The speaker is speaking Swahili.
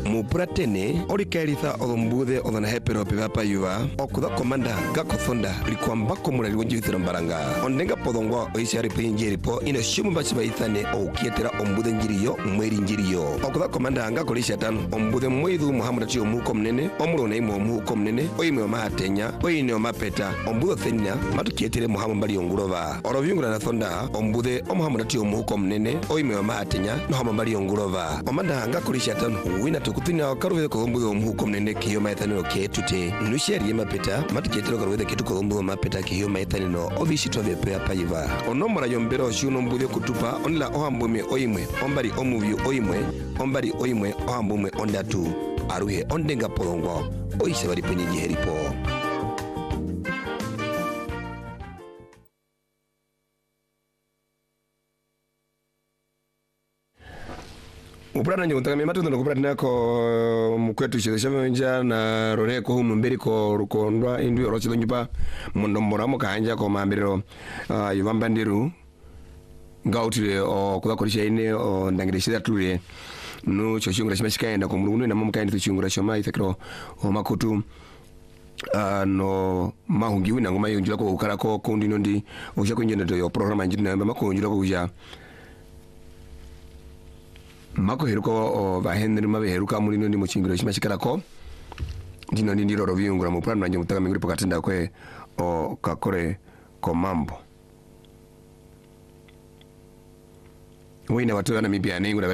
Mupratene orikeritha odombuthe odona hepero pepapa yuva okutha komanda gakothonda likwamba komulali wonjithira mbaranga ondenga podongwa oisiari pinjeripo ina shumu bachibaithane okietera ombuthe njiriyo mweri njiriyo okutha komanda ngakolisha tano ombuthe mwithu Muhammad Tio muko mnene omulona imwe muko mnene oimwe mahatenya oine omapeta ombutho thenina matukietere Muhammad bali ongurova orovyungura na thonda ombuthe Muhammad Tio muko mnene oimwe mahatenya no hama bali ongurova omanda ngakolisha tano wina tukutina karuvye kolombuzo muko mnene kiyo maithanino ketute nusheri mapeta matuketero karuvye ketu kolombuzo mapeta kiyo maithanino ovishitwa vyepe apayiva onomora yombero shuno mbudhe kutupa onla ohambumwe oimwe ombari omuvyu oimwe ombari oimwe ohambumwe ondatu aruhe ondenga polongo oise bari penyeji heripo Uprana nyuntaka mimatu ndo kupratina ko mkwetu sheshavenja na rone ko humberi ko rukondwa indu yorochilo nyipa mundombora mukanja ko mambiro yuvambandiru ngautire o kudakorisha ine o ndangirishira tuluye no choshingura shimashikaenda ko murungu na mumukaenda tuchingura shoma ithekro o makutu no mahungi wina ngoma yonjula ko ukara ko kundi nondi osha kunjenda yo programa njina makonjula ko uja mako heruko o bahendri mabeheruka muri ndi muchingiro shimashikarako ndino ndiro rovyungura mu plan wanje mutaka mingiri pokatenda kwe o kakore ko mambo wina watu wana mibia nengu